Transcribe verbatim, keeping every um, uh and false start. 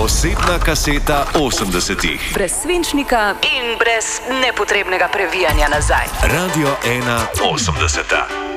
Osebna kaseta osemdesetih. Brez svinčnika in brez nepotrebnega previjanja nazaj. Radio ena osemdeseta.